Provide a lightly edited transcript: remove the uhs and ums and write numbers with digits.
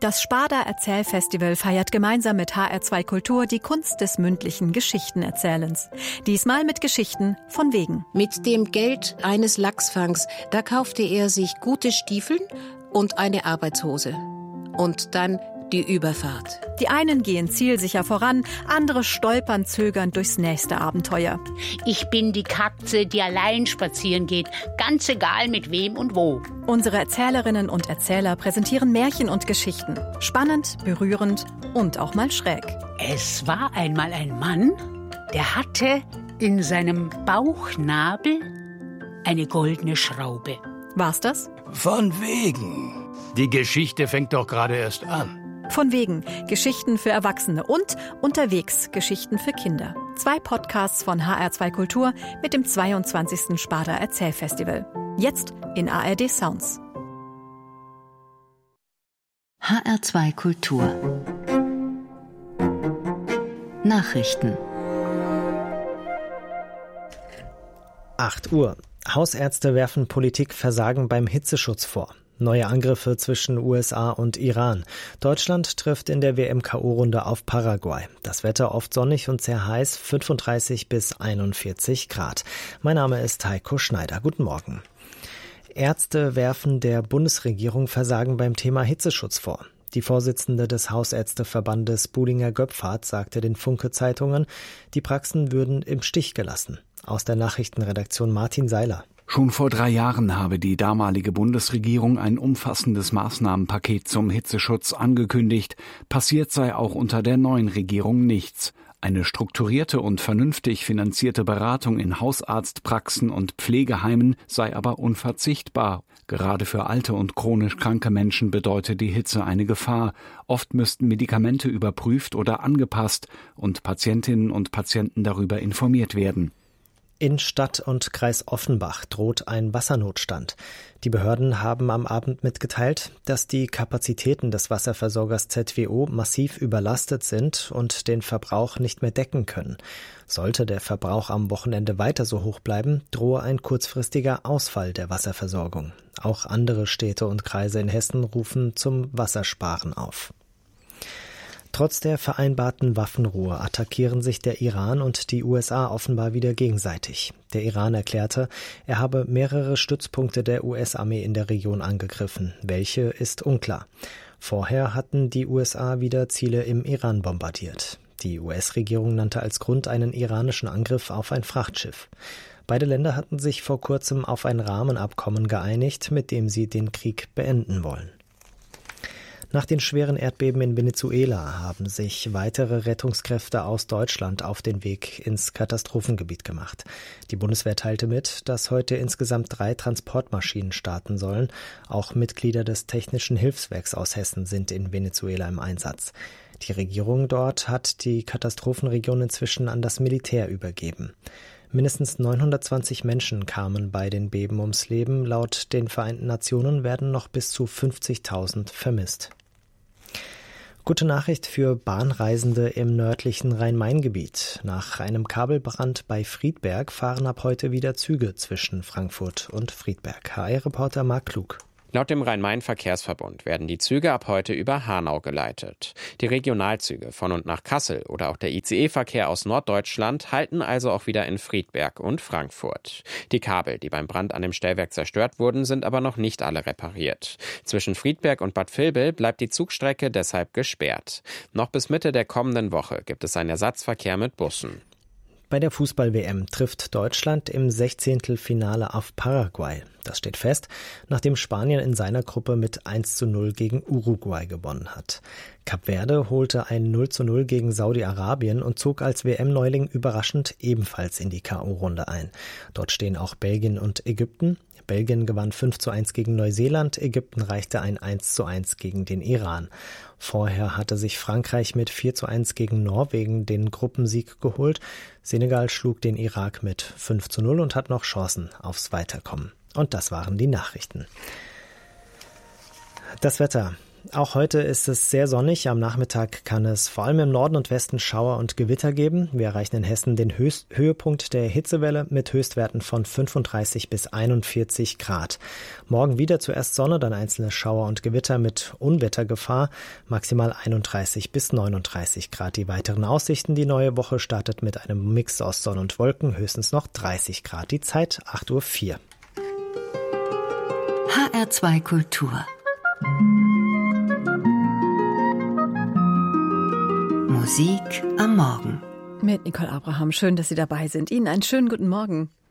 Das Sparda Erzählfestival feiert gemeinsam mit HR2 Kultur die Kunst des mündlichen Geschichtenerzählens. Diesmal mit Geschichten von wegen. Mit dem Geld eines Lachsfangs, da kaufte er sich gute Stiefeln und eine Arbeitshose. Und dann die Überfahrt. Die einen gehen zielsicher voran, andere stolpern zögernd durchs nächste Abenteuer. Ich bin die Katze, die allein spazieren geht, ganz egal mit wem und wo. Unsere Erzählerinnen und Erzähler präsentieren Märchen und Geschichten. Spannend, berührend und auch mal schräg. Es war einmal ein Mann, der hatte in seinem Bauchnabel eine goldene Schraube. War's das? Von wegen. Die Geschichte fängt doch gerade erst an. Von wegen. Geschichten für Erwachsene und unterwegs Geschichten für Kinder. 2 Podcasts von HR2 Kultur mit dem 22. Sparda Erzählfestival. Jetzt in ARD Sounds. HR2 Kultur. Nachrichten. 8 Uhr. Hausärzte werfen Politikversagen beim Hitzeschutz vor. Neue Angriffe zwischen USA und Iran. Deutschland trifft in der WM-KO-Runde auf Paraguay. Das Wetter oft sonnig und sehr heiß, 35 bis 41 Grad. Mein Name ist Heiko Schneider. Guten Morgen. Ärzte werfen der Bundesregierung Versagen beim Thema Hitzeschutz vor. Die Vorsitzende des Hausärzteverbandes Budinger Göpfert sagte den Funke-Zeitungen, die Praxen würden im Stich gelassen. Aus der Nachrichtenredaktion Martin Seiler. Schon vor 3 Jahren habe die damalige Bundesregierung ein umfassendes Maßnahmenpaket zum Hitzeschutz angekündigt. Passiert sei auch unter der neuen Regierung nichts. Eine strukturierte und vernünftig finanzierte Beratung in Hausarztpraxen und Pflegeheimen sei aber unverzichtbar. Gerade für alte und chronisch kranke Menschen bedeutet die Hitze eine Gefahr. Oft müssten Medikamente überprüft oder angepasst und Patientinnen und Patienten darüber informiert werden. In Stadt und Kreis Offenbach droht ein Wassernotstand. Die Behörden haben am Abend mitgeteilt, dass die Kapazitäten des Wasserversorgers ZWO massiv überlastet sind und den Verbrauch nicht mehr decken können. Sollte der Verbrauch am Wochenende weiter so hoch bleiben, drohe ein kurzfristiger Ausfall der Wasserversorgung. Auch andere Städte und Kreise in Hessen rufen zum Wassersparen auf. Trotz der vereinbarten Waffenruhe attackieren sich der Iran und die USA offenbar wieder gegenseitig. Der Iran erklärte, er habe mehrere Stützpunkte der US-Armee in der Region angegriffen. Welche ist unklar. Vorher hatten die USA wieder Ziele im Iran bombardiert. Die US-Regierung nannte als Grund einen iranischen Angriff auf ein Frachtschiff. Beide Länder hatten sich vor kurzem auf ein Rahmenabkommen geeinigt, mit dem sie den Krieg beenden wollen. Nach den schweren Erdbeben in Venezuela haben sich weitere Rettungskräfte aus Deutschland auf den Weg ins Katastrophengebiet gemacht. Die Bundeswehr teilte mit, dass heute insgesamt 3 Transportmaschinen starten sollen. Auch Mitglieder des Technischen Hilfswerks aus Hessen sind in Venezuela im Einsatz. Die Regierung dort hat die Katastrophenregion inzwischen an das Militär übergeben. Mindestens 920 Menschen kamen bei den Beben ums Leben. Laut den Vereinten Nationen werden noch bis zu 50.000 vermisst. Gute Nachricht für Bahnreisende im nördlichen Rhein-Main-Gebiet. Nach einem Kabelbrand bei Friedberg fahren ab heute wieder Züge zwischen Frankfurt und Friedberg. HR-Reporter Marc Klug. Laut dem Rhein-Main-Verkehrsverbund werden die Züge ab heute über Hanau geleitet. Die Regionalzüge von und nach Kassel oder auch der ICE-Verkehr aus Norddeutschland halten also auch wieder in Friedberg und Frankfurt. Die Kabel, die beim Brand an dem Stellwerk zerstört wurden, sind aber noch nicht alle repariert. Zwischen Friedberg und Bad Vilbel bleibt die Zugstrecke deshalb gesperrt. Noch bis Mitte der kommenden Woche gibt es einen Ersatzverkehr mit Bussen. Bei der Fußball-WM trifft Deutschland im 16. auf Paraguay. Das steht fest, nachdem Spanien in seiner Gruppe mit 1:0 gegen Uruguay gewonnen hat. Kap Verde holte ein 0:0 gegen Saudi-Arabien und zog als WM-Neuling überraschend ebenfalls in die K.O.-Runde ein. Dort stehen auch Belgien und Ägypten. Belgien gewann 5:1 gegen Neuseeland, Ägypten reichte ein 1:1 gegen den Iran. Vorher hatte sich Frankreich mit 4:1 gegen Norwegen den Gruppensieg geholt. Senegal schlug den Irak mit 5:0 und hat noch Chancen aufs Weiterkommen. Und das waren die Nachrichten. Das Wetter. Auch heute ist es sehr sonnig. Am Nachmittag kann es vor allem im Norden und Westen Schauer und Gewitter geben. Wir erreichen in Hessen den Höhepunkt der Hitzewelle mit Höchstwerten von 35 bis 41 Grad. Morgen wieder zuerst Sonne, dann einzelne Schauer und Gewitter mit Unwettergefahr. Maximal 31 bis 39 Grad. Die weiteren Aussichten: Die neue Woche startet mit einem Mix aus Sonne und Wolken, höchstens noch 30 Grad. Die Zeit 8:04 Uhr. HR2 Kultur. Musik am Morgen. Mit Nicole Abraham. Schön, dass Sie dabei sind. Ihnen einen schönen guten Morgen.